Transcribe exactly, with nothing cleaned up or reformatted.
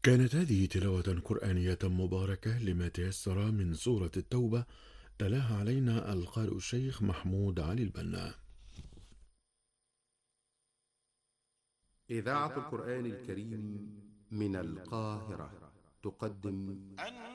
كانت هذه تلاوة قرآنية مباركة لما تيسر من سورة التوبة. تلاها علينا القارئ الشيخ محمود علي البنا. إذاعة القرآن الكريم من القاهرة تقدم